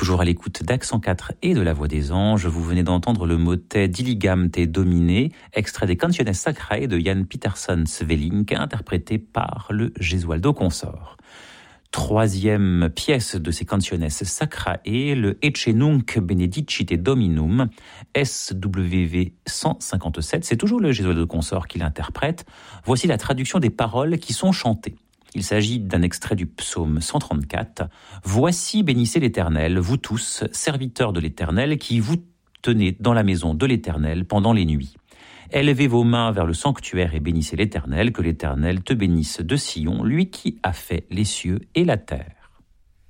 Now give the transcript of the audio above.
toujours à l'écoute d'Accent 4 et de La Voix des Anges. Vous venez d'entendre le motet Diligam te Domine, extrait des Canciones Sacrae de Jan Pietersson Svelink, interprété par le Gesualdo Consort. Troisième pièce de ces Canciones Sacrae, le Ecce Nunc Benedicite Dominum, SWV 157. C'est toujours le Gesualdo Consort qui l'interprète. Voici la traduction des paroles qui sont chantées. Il s'agit d'un extrait du psaume 134. « Voici, bénissez l'Éternel, vous tous, serviteurs de l'Éternel, qui vous tenez dans la maison de l'Éternel pendant les nuits. Élevez vos mains vers le sanctuaire et bénissez l'Éternel, que l'Éternel te bénisse de Sion, lui qui a fait les cieux et la terre. »